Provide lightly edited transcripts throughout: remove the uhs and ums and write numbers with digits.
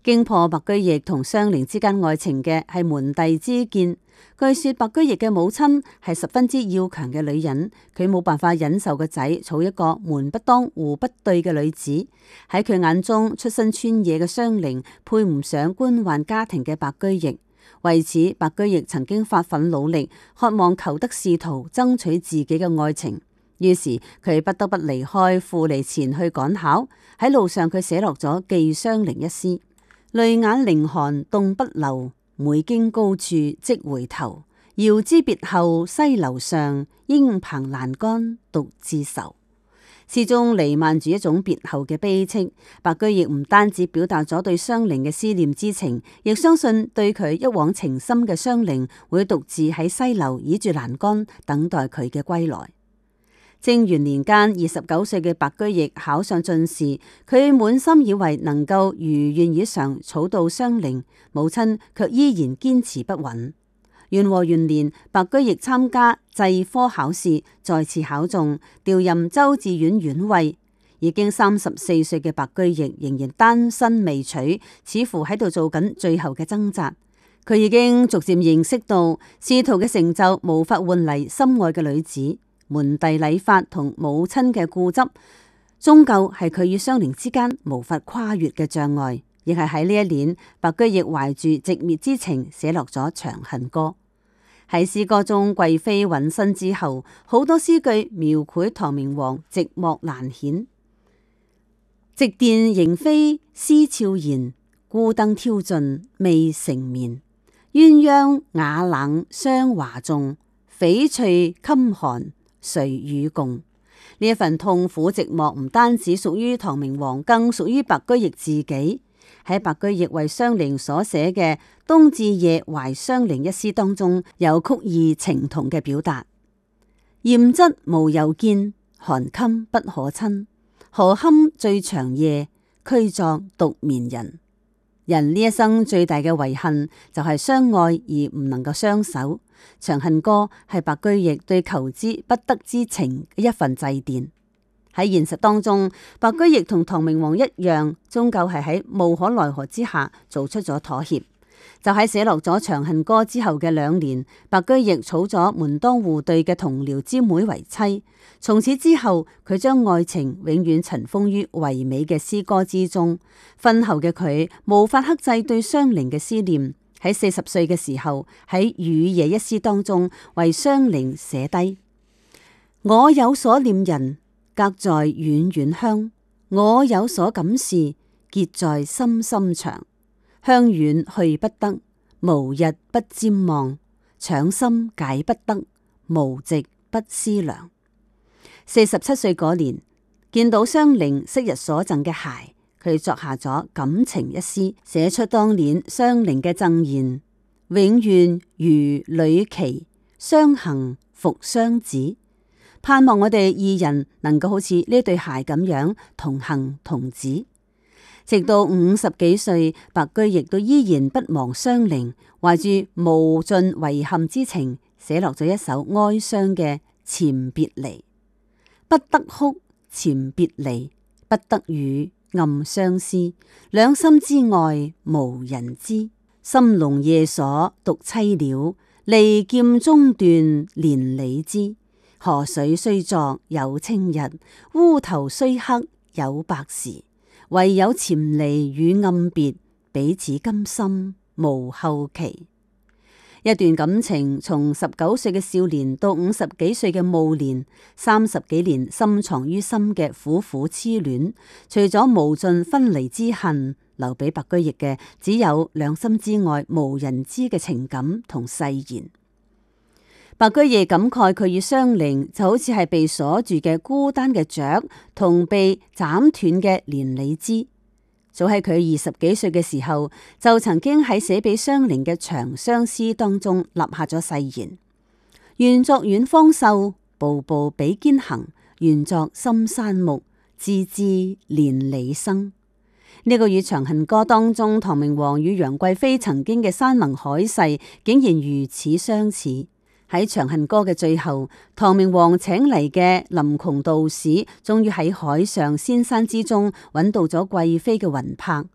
驚破白居易同雙靈之間愛情嘅係門第之見。據說白居易嘅母親係十分之要強嘅女人，佢冇辦法忍受個仔娶一個門不當戶不對嘅女子。喺佢眼中，出身村野嘅雙靈配唔上官宦家庭嘅白居易。為此，白居易曾經發奮努力，渴望求得仕途，爭取自己嘅愛情。於是佢不得不離開富離前去趕考。喺路上，佢寫落咗《寄雙靈》一詩：淚眼凌寒凍不流，每經高處即回頭。遙知別後西樓上，應憑欄杆獨自愁。詩中彌漫住一種別後嘅悲戚。白居易唔單止表達咗對雙靈嘅思念之情，亦相信對佢一往情深嘅雙靈會獨自喺西樓倚住欄杆等待佢嘅歸來。正元年間，29歲嘅白居易考上進士，佢滿心以為能夠如願以償娶到雙靈，母親卻依然堅持不允。元和元年，白居易參加制科考試，再次考中，調任州治院院尉。已經34歲嘅白居易仍然單身未娶，似乎喺度做緊最後嘅掙扎。佢已經逐漸認識到，仕途嘅成就無法換嚟心愛嘅女子。門第禮法同母親嘅固執，終究係佢與雙靈之間無法跨越嘅障礙。亦係喺呢一年，白居易懷住寂滅之情寫落咗《長恨歌》。喺詩歌中，貴妃殞身之後，好多詩句描繪唐明皇寂寞難顯。夕殿螢飛思悄然，孤燈挑盡未成眠。鴛鴦瓦冷霜華重，翡翠衾寒誰與共？呢一份痛苦寂寞唔單止屬於唐明皇，更屬於白居易自己。喺白居易為雙靈所寫嘅《冬至夜懷雙靈》一詩當中，有曲意情同嘅表達：硯質無由見，寒衾不可親。何堪最長夜，驅作獨眠人。人呢一生最大嘅遺憾就係相愛而唔能夠相守。《長恨歌》係白居易對求之不得之情嘅一份祭奠。喺現實當中，白居易同唐明皇一樣，終究係喺無可奈何之下做出咗妥協。就喺寫落咗《長恨歌》之後嘅2年，白居易娶咗門當戶對嘅同僚之妹為妻。從此之後，佢將愛情永遠塵封於唯美嘅詩歌之中。婚後嘅佢無法克制對雙靈嘅思念，喺40歲嘅時候，喺《雨夜》一詩當中為雙靈寫低：我有所念人，隔在遠遠鄉；我有所感事，結在深深長。鄉遠去不得，無日不瞻望；腸心解不得，無夕不思量。47歲嗰年，見到雙靈昔日所贈嘅鞋，佢作下咗感情一詩，寫出當年雙靈嘅贈言：永願如履期，相行復相指。盼望我哋二人能夠好似呢對鞋咁樣同行同指。直到50幾歲，白居易都依然不忘雙靈，懷住無盡遺憾之情，寫落咗一首哀傷嘅《前別離》。不得哭，前別離；不得語，暗相思。兩心之外，無人知。心籠夜鎖獨淒了，利劍中斷連理枝。河水雖濁有清日，烏頭雖黑有白時。唯有潛離與暗別，彼此甘心無後期。一段感情從19歲嘅少年到50幾歲嘅暮年，30幾年深藏於心嘅苦苦痴戀，除咗無盡分離之恨，留俾白居易嘅只有兩心之外無人知嘅情感同誓言。白居易感慨佢與雙靈就好似係被鎖住嘅孤單嘅雀，同被斬斷嘅連理枝。早喺佢20幾歲嘅時候，就曾經喺寫俾雙靈嘅長相思當中立下咗誓言：願作遠方秀，步步比肩行；願作深山木，枝枝連理生。呢個與《長恨歌》當中唐明皇與楊貴妃曾經嘅山盟海誓，竟然如此相似。喺《長恨歌》嘅最後，唐明皇請嚟嘅臨窮道士，終於喺海上仙山之中揾到咗貴妃嘅魂魄。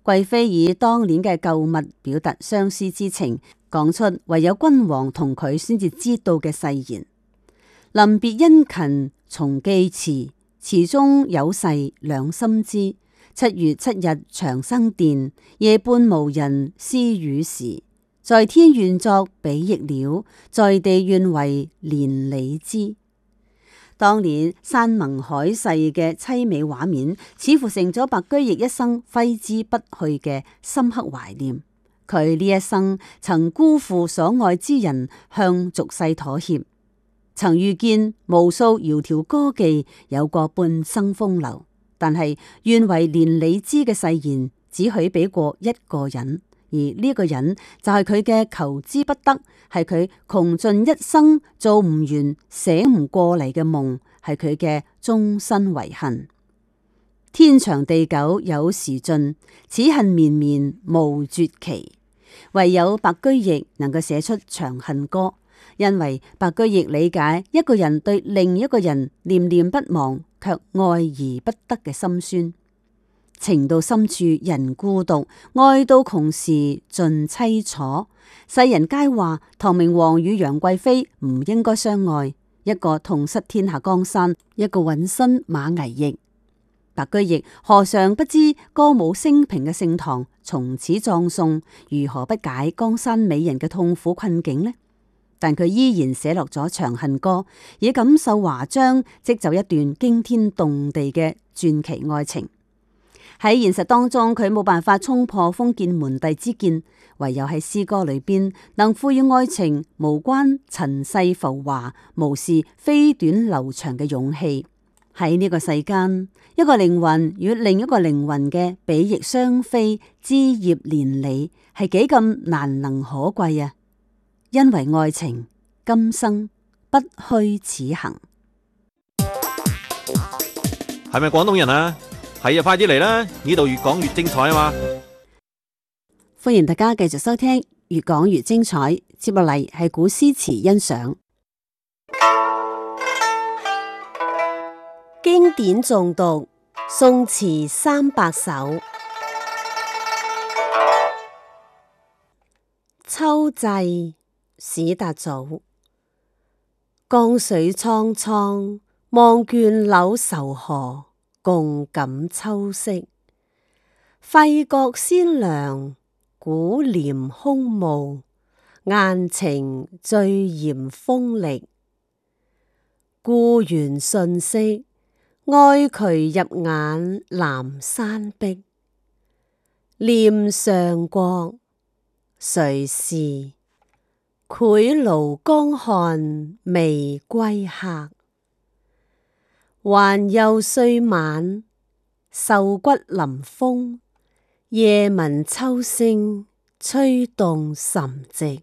貴妃以當年嘅舊物表達相思之情，講出唯有君王同佢先至知道嘅誓言。臨別殷勤從寄詞，詞中有誓兩心知。7月7日長生殿，夜半無人私語時。在天願作比翼鳥，在地願為連理枝。當年山盟海誓嘅淒美畫面，似乎成咗白居易一生揮之不去嘅深刻懷念。佢呢一生曾辜負所愛之人，向俗世妥協，曾遇見無數窈窕歌妓，有過半生風流，但係願為連理枝嘅誓言，只許俾過一個人。而呢個人就係佢嘅求之不得，係佢窮盡一生做唔完、寫唔過嚟嘅夢，係佢嘅終身遺恨。天長地久有時盡，此恨綿綿無絕期。唯有白居易能夠寫出長恨歌，因為白居易理解一個人對另一個人念念不忘，卻愛而不得嘅心酸。情到深處人孤獨，愛到窮時盡淒楚。世人皆話唐明皇與楊貴妃唔應該相愛，一個痛失天下江山，一個渾身馬蹄役。白居易何嘗不知歌舞升平嘅盛唐從此葬送，如何不解江山美人嘅痛苦困境呢？但佢依然寫落咗長恨歌，以感受華章，織就一段驚天動地嘅傳奇愛情。喺現實當中，佢冇辦法衝破封建門第之見，唯有喺詩歌裏邊能賦予愛情無關塵世浮華，無視飛短流長嘅勇氣。喺呢個世間，一個靈魂與另一個靈魂嘅比翼雙飛、枝葉連理，係幾咁難能可貴啊！因為愛情，今生不虛此行。 係咪廣東人啊？係啊，快啲嚟啦！呢度越講越精彩啊嘛！ 歡迎大家繼續收聽越講越精彩，接落嚟係古詩詞欣賞。經典誦讀，宋詞300首。秋祭，史達祖。江水蒼蒼，望倦柳愁河，共感秋色。費覺先涼，古濂空暮，雁情最嫌風力。故園瞬息，愛渠入眼南山碧。念上國，誰是？潰廬江漢未歸客。還又歲晚，瘦骨臨風，夜聞秋聲，吹動岑寂。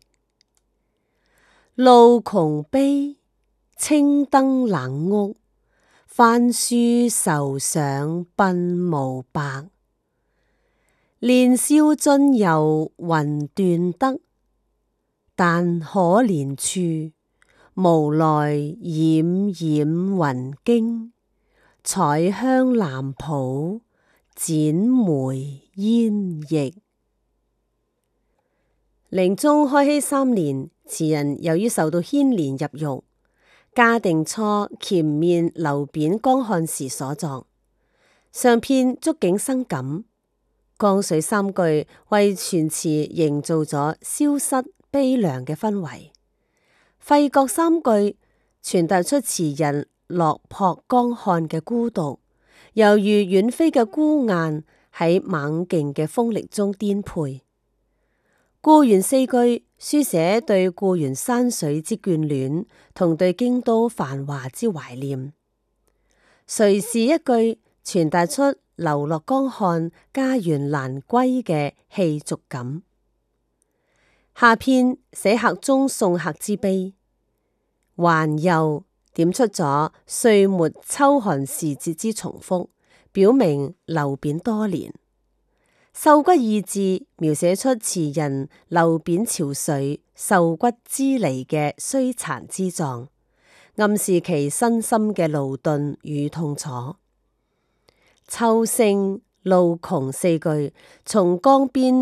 路窮悲，青燈冷屋，翻書愁上鬢毛白。年少盡遊雲斷得，但可憐處，無奈掩掩雲驚。採香南浦，剪梅煙翊。靈宗開禧3年，詞人由於受到牽連入獄，嘉定初黔面流貶江漢時所作。上片觸景生感，江水3句為全詞營造咗消失悲涼嘅氛圍。費覺3句傳達出詞人落魄江漢嘅孤獨，猶如遠飛嘅孤雁喺猛勁嘅風力中顛沛。故園4句書寫對故園山水之眷戀，同對京都繁華之懷念。誰是一句傳達出流落江漢家園難歸嘅氣俗感。下片寫客中送客之悲，還又點出咗歲末秋寒時節之重複，表明流貶多年。瘦骨二字描寫出詞人流貶潮水、瘦骨支離嘅衰殘之狀，暗示其身心嘅勞頓與痛楚。秋聲路窮四句，從江邊